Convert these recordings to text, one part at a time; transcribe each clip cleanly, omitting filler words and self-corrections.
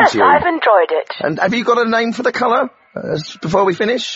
to you? Yes, I've enjoyed it. And have you got a name for the colour before we finish?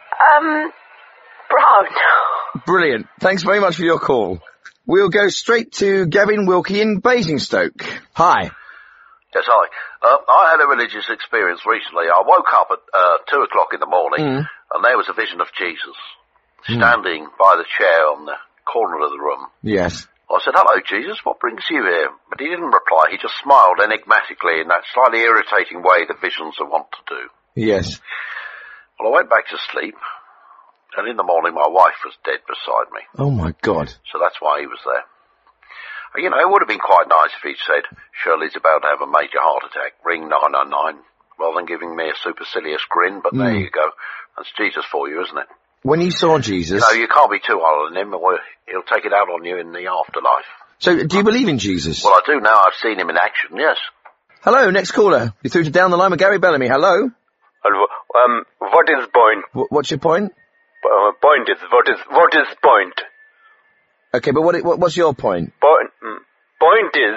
Brown. Brilliant. Thanks very much for your call. We'll go straight to Gavin Wilkie in Basingstoke. Hi. Yes, hi. I had a religious experience recently. I woke up at 2 o'clock in the morning, and there was a vision of Jesus standing by the chair on the corner of the room. Yes. I said, "Hello, Jesus, what brings you here?" But he didn't reply. He just smiled enigmatically in that slightly irritating way the visions are wont to do. Yes. Well, I went back to sleep, and in the morning my wife was dead beside me. Oh, my God. So that's why he was there. You know, it would have been quite nice if he'd said, "Shirley's about to have a major heart attack. Ring 999," rather than giving me a supercilious grin. But there you go. That's Jesus for you, isn't it? When you saw Jesus... You know, you can't be too hard on him, or he'll take it out on you in the afterlife. So, do you believe in Jesus? Well, I do now. I've seen him in action, yes. Hello, next caller. You're through to Down the Line with Gary Bellamy. Hello? Hello. What is point? What's your point? Point is, what is point? Okay, but what's your point? Point is,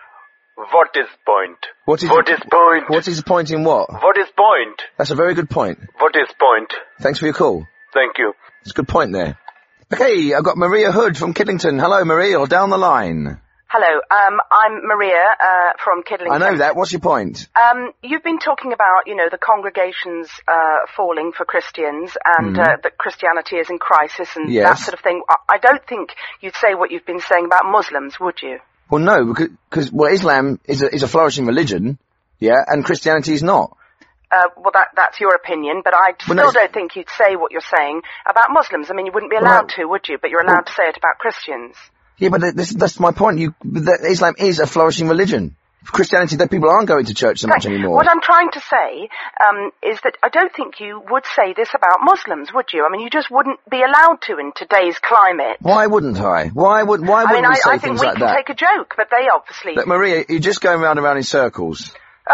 what is point? What is point? What is the point in what? What is point? That's a very good point. What is point? Thanks for your call. Thank you. It's a good point there. Okay, I've got Maria Hood from Kidlington. Hello, Maria, or Down the Line. Hello, I'm Maria, from Kidlington. I know that. What's your point? You've been talking about, you know, the congregations, falling for Christians and, that Christianity is in crisis and that sort of thing. I don't think you'd say what you've been saying about Muslims, would you? Well, no, because Islam is a flourishing religion, and Christianity is not. Well, that's your opinion, but I still don't think you'd say what you're saying about Muslims. I mean, you wouldn't be allowed to, would you? But you're allowed to say it about Christians. Yeah, but that's my point. Islam is a flourishing religion. Christianity, that people aren't going to church so much anymore. What I'm trying to say is that I don't think you would say this about Muslims, would you? I mean, you just wouldn't be allowed to in today's climate. Why wouldn't I? Why wouldn't we say things like that? I think we can take a joke, but they obviously... But Maria, you're just going round and round in circles.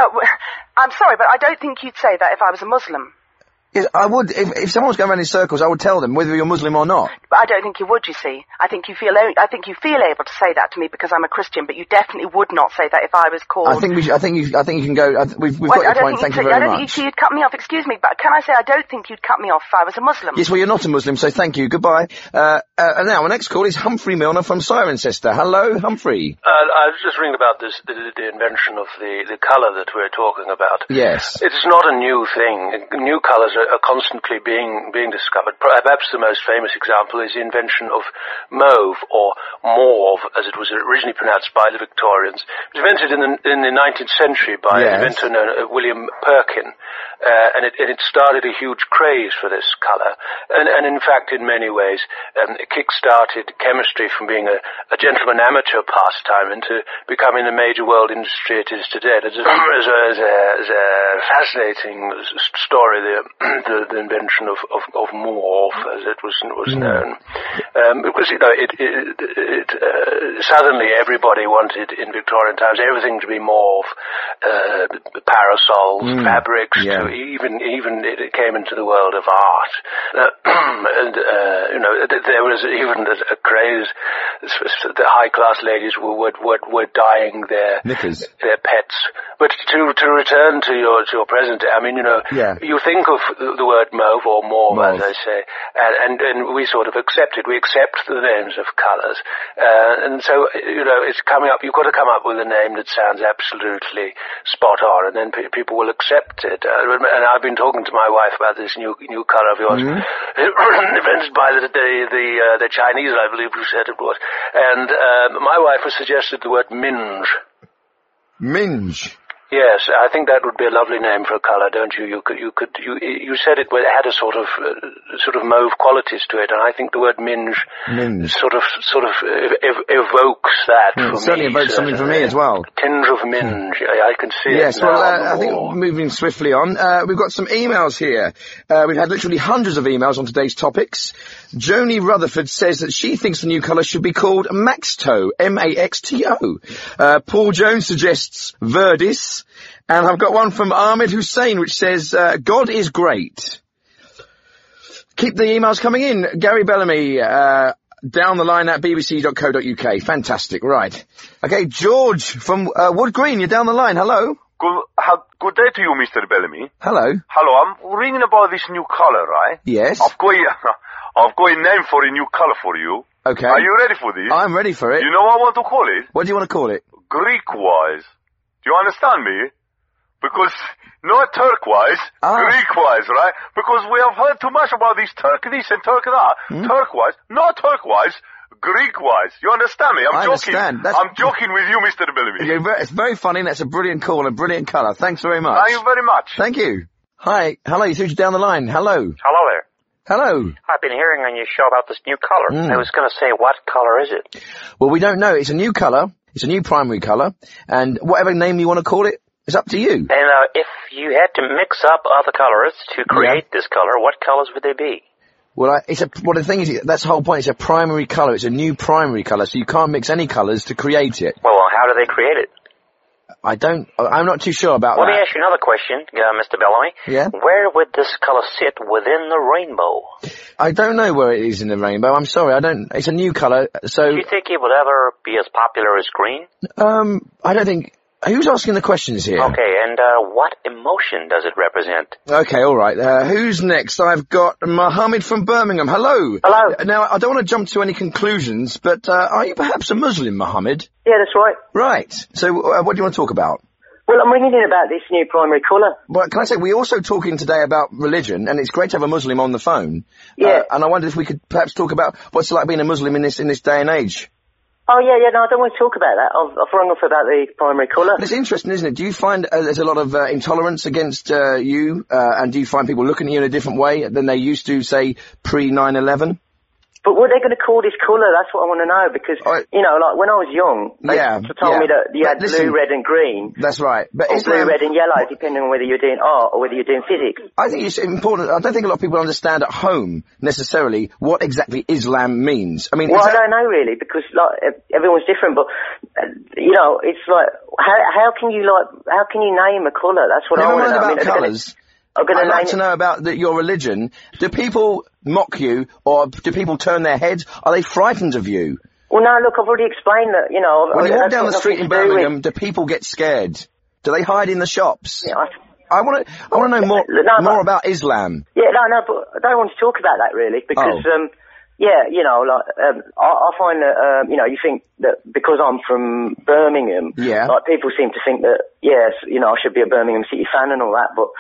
I'm sorry, but I don't think you'd say that if I was a Muslim. Yes, I would. If someone's going around in circles, I would tell them whether you're Muslim or not. But I don't think you would, you see. I think you feel able to say that to me because I'm a Christian, but you definitely would not say that if I was called... I think you can go... We've got your point, thank you very much. I don't think you'd cut me off, excuse me, but can I say I don't think you'd cut me off if I was a Muslim? Yes, well, you're not a Muslim, so thank you, goodbye. And now, our next call is Humphrey Milner from Cirencester. Hello, Humphrey. I was just ringing about the invention of the colour that we're talking about. Yes. It's not a new thing. New colours are constantly being discovered. Perhaps the most famous example is the invention of mauve, or mauve, as it was originally pronounced by the Victorians. It was invented in the 19th century by an inventor known William Perkin, and it started a huge craze for this colour. And in fact, in many ways, it kick-started chemistry from being a gentleman amateur pastime into becoming the major world industry it is today. It's a fascinating story, the invention of mauve, as it was known. Because, you know, suddenly everybody wanted in Victorian times everything to be mauve, parasols, fabrics, even it came into the world of art. You know, there was even a craze, the high-class ladies were dyeing their pets. But to return to your present, I mean, you know, you think of the word mauve or mauve, as I say, and we sort of accept it. We accept the names of colours. And so, you know, it's coming up, you've got to come up with a name that sounds absolutely spot on, and then people will accept it. And I've been talking to my wife about this new colour of yours, invented by the Chinese, I believe you said it was. And my wife has suggested the word minge. Minge? Yes, I think that would be a lovely name for a colour, don't you? You said it had a sort of mauve qualities to it, and I think the word minge. sort of evokes that for me. Certainly evokes something for me as well. Tinge of minge, I can see it. Yes, well, I think moving swiftly on, we've got some emails here. We've had literally hundreds of emails on today's topics. Joni Rutherford says that she thinks the new colour should be called Maxto, M-A-X-T-O. Paul Jones suggests Verdis. And I've got one from Ahmed Hussein which says, God is great. Keep the emails coming in. Gary Bellamy, down the line at bbc.co.uk. Fantastic, right. Okay, George from Wood Green, you're down the line. Hello. Good day to you, Mr. Bellamy. Hello. Hello, I'm ringing about this new color, right? Yes. I've got a name for a new color for you. Okay. Are you ready for this? I'm ready for it. You know what I want to call it? What do you want to call it? Greek-wise. Do you understand me? Because, not turquoise, Greek-wise, right? Because we have heard too much about this this and that. Turquoise, not turquoise, Greek-wise. You understand me? I'm joking. Understand. I'm joking with you, Mr. Bellamy. It's very funny. That's a brilliant call and a brilliant colour. Thanks very much. Thank you very much. Thank you. Hi. Hello, you threw down the line. Hello. Hello there. Hello. I've been hearing on your show about this new colour. I was going to say, what colour is it? Well, we don't know. It's a new colour. It's a new primary colour. And whatever name you want to call it, it's up to you. And if you had to mix up other colours to create this colour, what colours would they be? Well, the thing is, that's the whole point. It's a primary colour. It's a new primary colour, so you can't mix any colours to create it. Well, how do they create it? I'm not too sure about that. Let me ask you another question, Mr. Bellamy. Yeah? Where would this colour sit within the rainbow? I don't know where it is in the rainbow. I'm sorry, it's a new colour, so... Do you think it would ever be as popular as green? I don't think... Who's asking the questions here? Okay, and what emotion does it represent? Okay, all right. Who's next? I've got Mohammed from Birmingham. Hello. Hello. Now, I don't want to jump to any conclusions, but are you perhaps a Muslim, Mohammed? Yeah, that's right. Right. So, what do you want to talk about? Well, I'm ringing in about this new primary colour. Well, can I say, we're also talking today about religion, and it's great to have a Muslim on the phone. Yeah. And I wondered if we could perhaps talk about what's it like being a Muslim in this day and age. Oh, yeah, no, I don't want to talk about that. I've rung up about the primary colour. But it's interesting, isn't it? Do you find there's a lot of intolerance against you, and do you find people looking at you in a different way than they used to, say, pre-9/11? But what are they going to call this colour? That's what I want to know, because, you know, like, when I was young, they told me that you had blue, red and green. That's right. But or blue, red and yellow, depending on whether you're doing art or whether you're doing physics. I think it's important. I don't think a lot of people understand at home, necessarily, what exactly Islam means. I mean, well, I don't know, really, because, like, everyone's different, but, you know, it's like, how can you name a colour? That's what I want to know. About colours. I'd like to know about your religion. Do people mock you, or do people turn their heads? Are they frightened of you? Well, no, look, I've already explained that, you know... When you walk down the street in Birmingham, do people get scared? Do they hide in the shops? Yeah, I want to know more about Islam. Yeah, no, but I don't want to talk about that, really, because... Yeah, you know, like, I find that, you know, you think that because I'm from Birmingham, like, people seem to think that, yes, you know, I should be a Birmingham City fan and all that, but,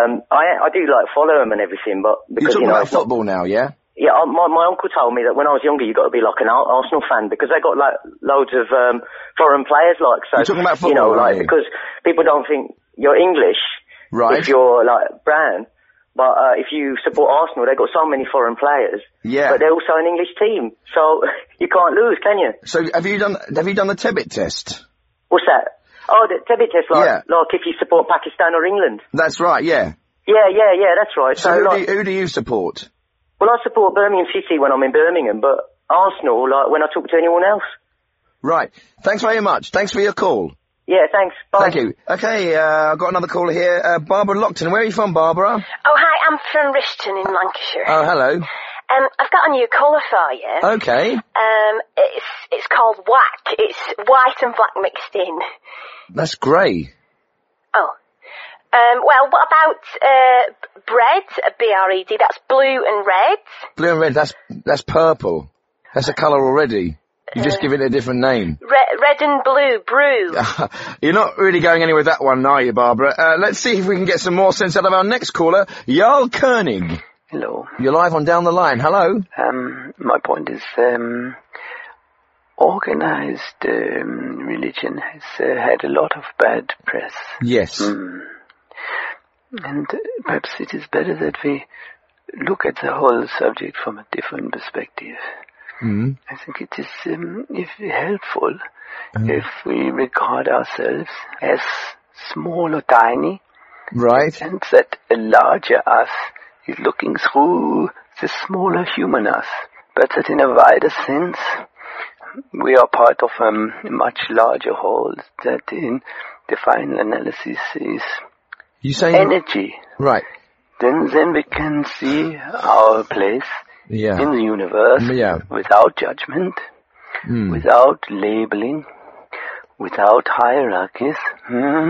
I do, like, follow them and everything, but, because, You're talking about football now, yeah? Yeah, my uncle told me that when I was younger, you got to be, like, an Arsenal fan, because they got, like, loads of, foreign players, like, so. You're talking about football, you know, like, because people don't think you're English. Right. If you're, like, brown. But if you support Arsenal, they've got so many foreign players. Yeah. But they're also an English team, so you can't lose, can you? So have you done the Tebbit test? What's that? Oh, the Tebbit test, like if you support Pakistan or England. That's right, yeah. Yeah, that's right. So who do you support? Well, I support Birmingham City when I'm in Birmingham, but Arsenal, like, when I talk to anyone else. Right. Thanks very much. Thanks for your call. Yeah, thanks. Bye. Thank you. Okay, I've got another call here. Barbara Lockton. Where are you from, Barbara? Oh, hi, I'm from Rishton in Lancashire. Oh, hello. I've got a new colour for you. Okay. It's called Whack. It's white and black mixed in. That's grey. Oh. Well, what about, bread? B-R-E-D, that's blue and red. Blue and red, that's purple. That's a colour already. You just give it a different name. Red and blue, brew. You're not really going anywhere with that one, are you, Barbara? Let's see if we can get some more sense out of our next caller, Jarl Koenig. Hello. You're live on Down the Line. Hello. My point is, organized religion has had a lot of bad press. Yes. And perhaps it is better that we look at the whole subject from a different perspective. I think it is helpful if we regard ourselves as small or tiny. Right. And that a larger us is looking through the smaller human us. But that in a wider sense, we are part of a much larger whole that in the final analysis is energy. Right. Then we can see our place in the universe without judgment, without labeling, without hierarchies.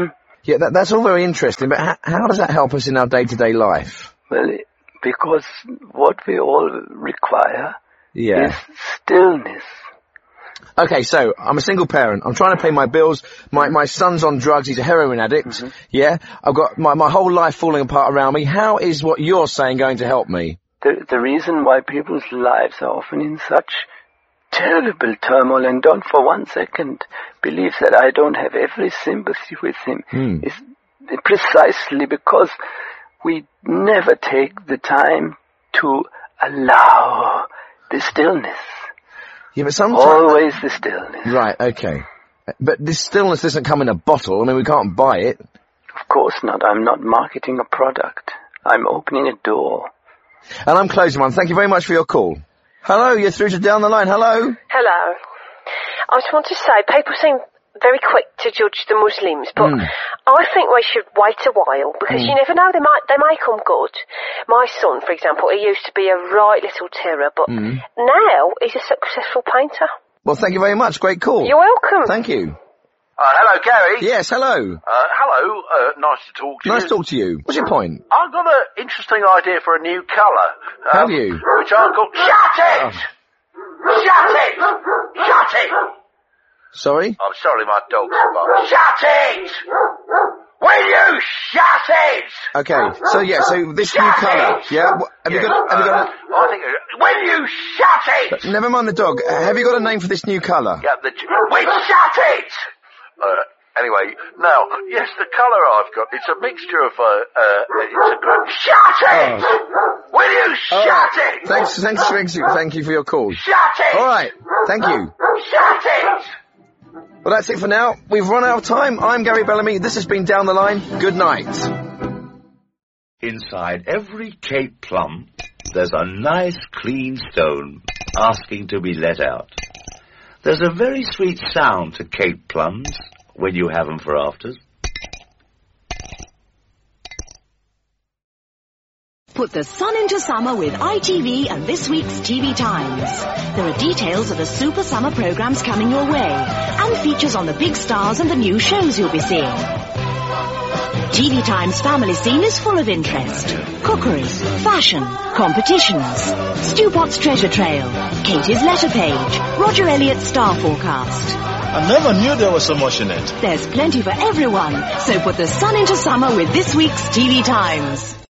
Yeah, that's all very interesting, but how does that help us in our day-to-day life? Well, because what we all require is stillness. Okay, so I'm a single parent. I'm trying to pay my bills. My son's on drugs. He's a heroin addict. Mm-hmm. Yeah, I've got my whole life falling apart around me. How is what you're saying going to help me? The reason why people's lives are often in such terrible turmoil and don't for 1 second believe that I don't have every sympathy with him is precisely because we never take the time to allow the stillness. Yeah, but sometimes... Always the stillness. Right, okay. But this stillness doesn't come in a bottle. I mean, we can't buy it. Of course not. I'm not marketing a product. I'm opening a door. And I'm closing one. Thank you very much for your call. Hello, you're through to Down the Line. Hello. Hello. I just want to say, people seem very quick to judge the Muslims, but I think we should wait a while, because you never know, they may come good. My son, for example, he used to be a right little terror, but now he's a successful painter. Well, thank you very much. Great call. You're welcome. Thank you. Hello, Gary. Yes, hello. Hello, nice to talk to you. Nice to talk to you. What's your point? I've got an interesting idea for a new colour. Have you? Which I've got... Shut it! Shut it! Shut it! Sorry? I'm sorry, my dog's barking. Shut it! Will you shut it? Okay, so this new colour, yeah? Have you got I think... Will you shut it? Never mind the dog. Have you got a name for this new colour? Yeah, will you shut it? Anyway, now, yes, the colour I've got, it's a mixture of, shut it! Will you shut it? Thank you for your call. Shut it! Alright, thank you. Shut it! Well, that's it for now. We've run out of time. I'm Gary Bellamy. This has been Down the Line. Good night. Inside every Cape plum, there's a nice clean stone asking to be let out. There's a very sweet sound to Cape plums when you have them for afters. Put the sun into summer with ITV and this week's TV Times. There are details of the Super Summer programs coming your way, and features on the big stars and the new shows you'll be seeing. TV Times family scene is full of interest. Cookery, fashion, competitions, Stu Potts treasure trail, Katie's letter page, Roger Elliott's star forecast. I never knew there was so much in it. There's plenty for everyone, so put the sun into summer with this week's TV Times.